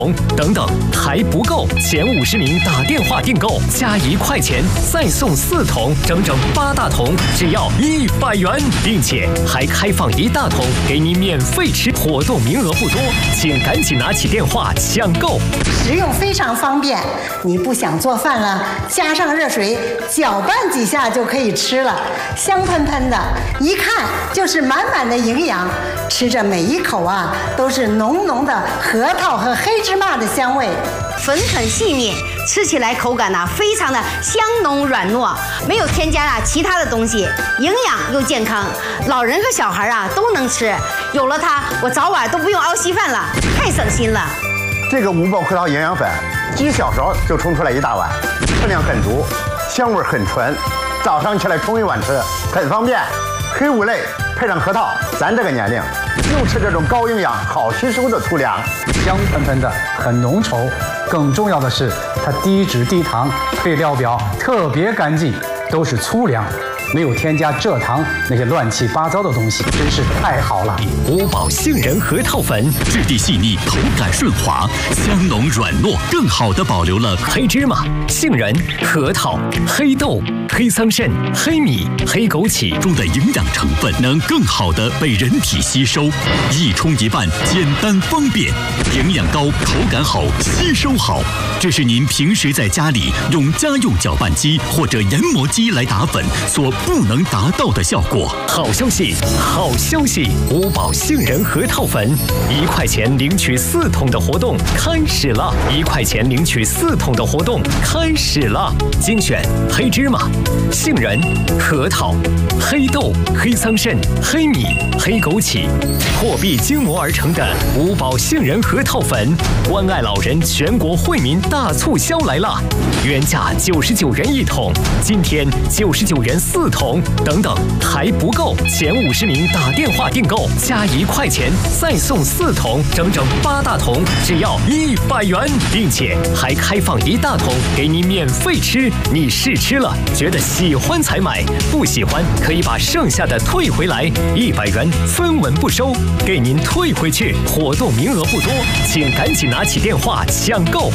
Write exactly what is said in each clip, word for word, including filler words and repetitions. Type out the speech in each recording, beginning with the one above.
等等还不够，前五十名打电话订购加一块钱再送四桶，整整八大桶，只要一百元，并且还开放一大桶给你免费吃。活动名额不多，请赶紧拿起电话抢购。 食用非常方便，你不想做饭了，加上热水搅拌几下就可以吃了，香喷喷的，一看就是满满的营养。吃着每一口啊，都是浓浓的核桃和黑芝麻的香味， 粉很细腻，吃起来口感呢、啊、非常的香浓软糯，没有添加啊其他的东西，营养又健康，老人和小孩啊都能吃。有了它，我早晚都不用熬稀饭了，太省心了。 这个五宝核桃营养粉，几小勺就冲出来一大碗，分量很足，香味很纯，早上起来冲一碗吃，很方便。黑五类配上核桃，咱这个年龄就吃这种高营养、好吸收的粗粮， 香喷喷的，很浓稠。更重要的是，它低脂低糖，配料表特别干净，都是粗粮，没有添加蔗糖那些乱七八糟的东西，真是太好了。 五宝杏仁核桃粉， 质地细腻，口感顺滑，香浓软糯，更好地保留了黑芝麻、杏仁、核桃、黑豆、黑桑葚、黑米、黑枸杞中的营养成分，能更好地被人体吸收。一冲一拌，简单方便，营养高，口感好，吸收好。这是您平时在家里用家用搅拌机或者研磨机来打粉所不能达到的效果。 好消息，好消息！五宝杏仁核桃粉，一块钱领取四桶的活动开始了！一块钱领取四桶的活动开始了！精选黑芝麻、杏仁、核桃、黑豆、黑桑葚、黑米、黑枸杞，货币精磨而成的五宝杏仁核桃粉，关爱老人全国惠民大促销来了！原价九十九元一桶，今天九十九元四桶，等等还不够，前五十名打电话订购加一块钱再送四桶，整整八大桶，只要一百元，并且还开放一大桶给你免费吃。你试吃了，觉得喜欢才买，不喜欢可以把剩下的退回来，一百元分文不收，给您退回去。活动名额不多，请赶紧拿起电话抢购。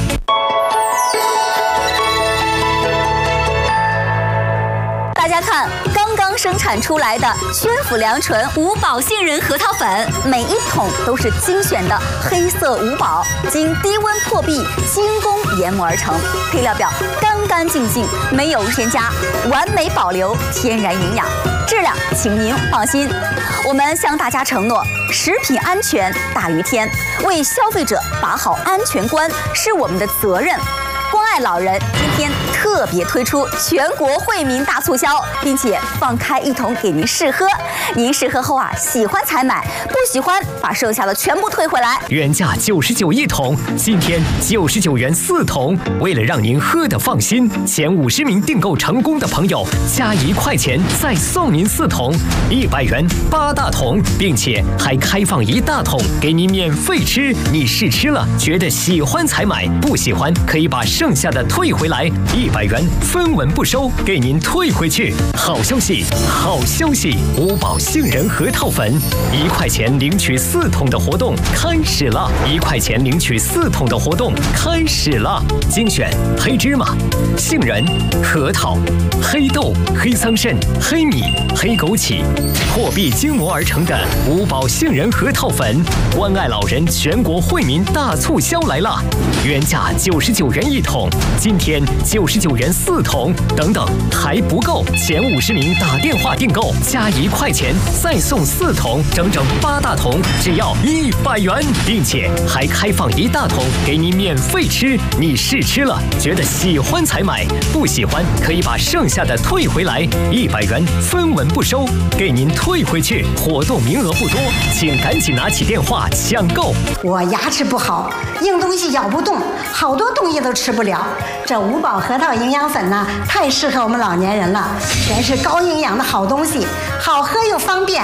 大家看，刚刚生产出来的宣府良醇五宝杏仁核桃粉，每一桶都是精选的黑色五宝，经低温破壁精工研磨而成，配料表干干净净，没有添加，完美保留天然营养，质量请您放心。我们向大家承诺，食品安全大于天，为消费者把好安全关是我们的责任。关爱老人今天特别推出全国惠民大促销，并且放开一桶给您试喝，您试喝后啊，喜欢才买，不喜欢把剩下的全部退回来。 原价九十九一桶，今天九十九元四桶。为了让您喝得放心，前五十名订购成功的朋友加一块钱再送您四桶，一百元八大桶，并且还开放一大桶给您免费吃。你试吃了，觉得喜欢才买，不喜欢可以把剩下的退回来，一百元分文不收，给您退回去。好消息，好消息！五宝杏仁核桃粉，一块钱领取四桶的活动开始了！一块钱领取四桶的活动开始了！精选黑芝麻、杏仁、核桃、黑豆、黑桑葚、黑米、黑枸杞，货币精磨而成的五宝杏仁核桃粉，关爱老人全国惠民大促销来了！原价九十九元一桶，今天九十九元四桶，等等还不够，前五十名打电话订购加一块钱再送四桶，整整八大桶，只要一百元，并且还开放一大桶给你免费吃。你试吃了，觉得喜欢才买，不喜欢可以把剩下的退回来，一百元分文不收，给您退回去。活动名额不多，请赶紧拿起电话抢购。 我牙齿不好，硬东西咬不动，好多东西都吃不了。这五宝核桃营养粉呢，太适合我们老年人了，全是高营养的好东西，好喝又方便，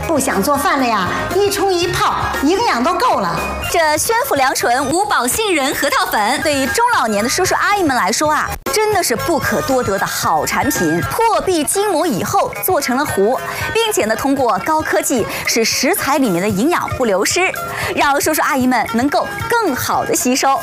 不想做饭了呀，一冲一泡，营养都够了。 这宣府良醇五宝杏仁核桃粉，对于中老年的叔叔阿姨们来说啊，真的是不可多得的好产品。破壁筋膜以后做成了糊，并且呢，通过高科技使食材里面的营养不流失，让叔叔阿姨们能够更好的吸收。